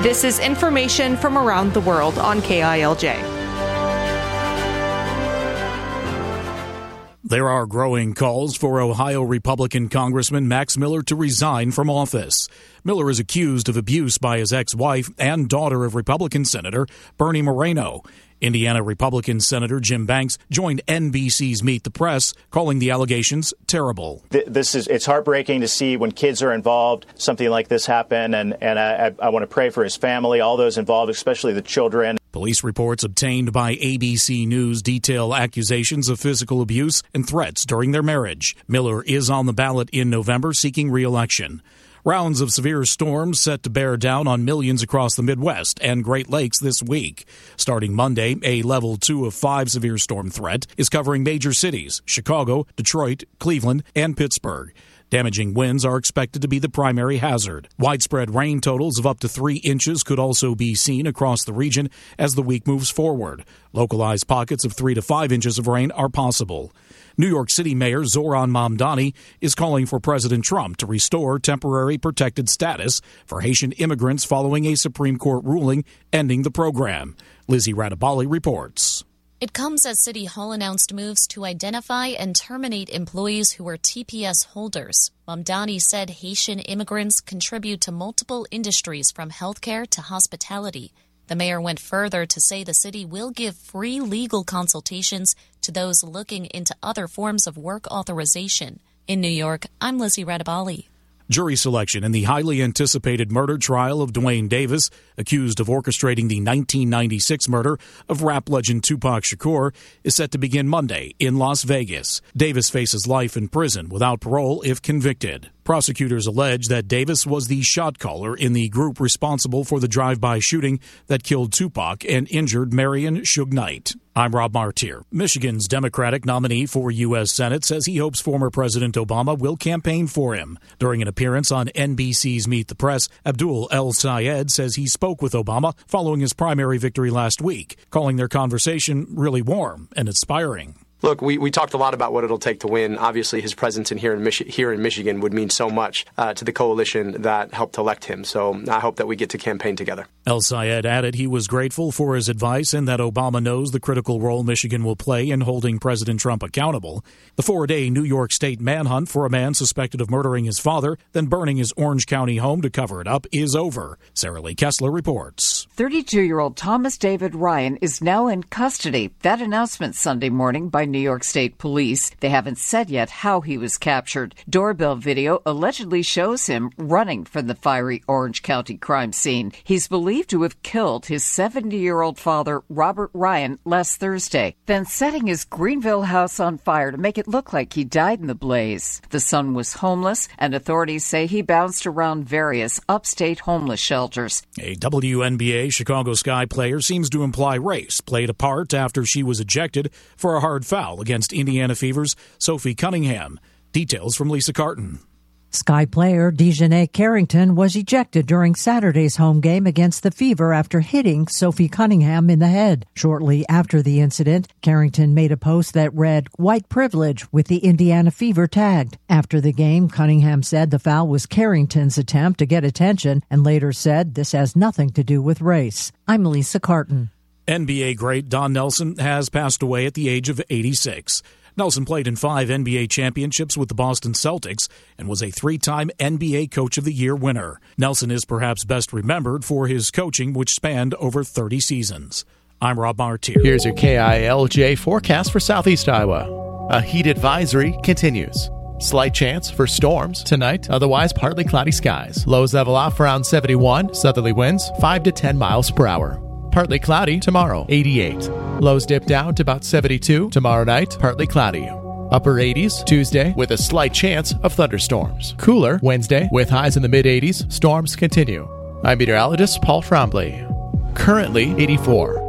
This is information from around the world on KILJ. There are growing calls for Ohio Republican Congressman Max Miller to resign from office. Miller is accused of abuse by his ex-wife and daughter of Republican Senator Bernie Moreno. Indiana Republican Senator Jim Banks joined NBC's Meet the Press, calling the allegations terrible. It's heartbreaking to see when kids are involved, something like this happen, and I want to pray for his family, all those involved, especially the children. Police reports obtained by ABC News detail accusations of physical abuse and threats during their marriage. Miller is on the ballot in November seeking re-election. Rounds of severe storms set to bear down on millions across the Midwest and Great Lakes this week. Starting Monday, a level 2 of 5 severe storm threat is covering major cities: Chicago, Detroit, Cleveland, and Pittsburgh. Damaging winds are expected to be the primary hazard. Widespread rain totals of up to 3 inches could also be seen across the region as the week moves forward. Localized pockets of 3 to 5 inches of rain are possible. New York City Mayor Zohran Mamdani is calling for President Trump to restore temporary protected status for Haitian immigrants following a Supreme Court ruling ending the program. Lizzie Radabali reports. It comes as City Hall announced moves to identify and terminate employees who are TPS holders. Mamdani said Haitian immigrants contribute to multiple industries from healthcare to hospitality. The mayor went further to say the city will give free legal consultations to those looking into other forms of work authorization. In New York, I'm Lizzie Radabali. Jury selection in the highly anticipated murder trial of Duane Davis, accused of orchestrating the 1996 murder of rap legend Tupac Shakur, is set to begin Monday in Las Vegas. Davis faces life in prison without parole if convicted. Prosecutors allege that Davis was the shot caller in the group responsible for the drive-by shooting that killed Tupac and injured Marion Suge Knight. I'm Rob Martier. Michigan's Democratic nominee for U.S. Senate says he hopes former President Obama will campaign for him. During an appearance on NBC's Meet the Press, Abdul El Sayed says he spoke with Obama following his primary victory last week, calling their conversation really warm and inspiring. Look, we talked a lot about what it'll take to win. Obviously, his presence here in Michigan would mean so much to the coalition that helped elect him. So I hope that we get to campaign together. El Sayed added he was grateful for his advice and that Obama knows the critical role Michigan will play in holding President Trump accountable. The 4-day New York State manhunt for a man suspected of murdering his father, then burning his Orange County home to cover it up, is over. Sarah Lee Kessler reports. 32-year-old Thomas David Ryan is now in custody. That announcement Sunday morning by New York State Police. They haven't said yet how he was captured. Doorbell video allegedly shows him running from the fiery Orange County crime scene. He's believed to have killed his 70-year-old father, Robert Ryan, last Thursday, then setting his Greenville house on fire to make it look like he died in the blaze. The son was homeless, and authorities say he bounced around various upstate homeless shelters. A WNBA Chicago Sky player seems to imply race played a part after she was ejected for a hard foul against Indiana Fever's Sophie Cunningham. Details from Lisa Carton. Sky player Dejanay Carrington was ejected during Saturday's home game against the Fever after hitting Sophie Cunningham in the head. Shortly after the incident, Carrington made a post that read, "White privilege," with the Indiana Fever tagged. After the game, Cunningham said the foul was Carrington's attempt to get attention and later said this has nothing to do with race. I'm Lisa Carton. NBA great Don Nelson has passed away at the age of 86. Nelson played in 5 NBA championships with the Boston Celtics and was a 3-time NBA Coach of the Year winner. Nelson is perhaps best remembered for his coaching, which spanned over 30 seasons. I'm Rob Martier. Here's your KILJ forecast for Southeast Iowa. A heat advisory continues. Slight chance for storms tonight, otherwise partly cloudy skies. Lows level off around 71, southerly winds 5 to 10 miles per hour. Partly cloudy tomorrow, 88. Lows dip down to about 72. Tomorrow night, partly cloudy. Upper 80s Tuesday with a slight chance of thunderstorms. Cooler Wednesday with highs in the mid-80s. Storms continue. I'm meteorologist Paul Trombley. Currently 84.